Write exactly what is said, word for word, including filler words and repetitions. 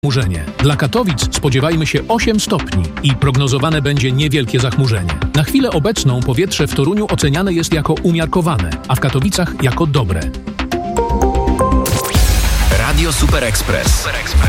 Zachmurzenie. Dla Katowic spodziewajmy się osiem stopni i prognozowane będzie niewielkie zachmurzenie. Na chwilę obecną powietrze w Toruniu oceniane jest jako umiarkowane, a w Katowicach jako dobre. Radio Super Express.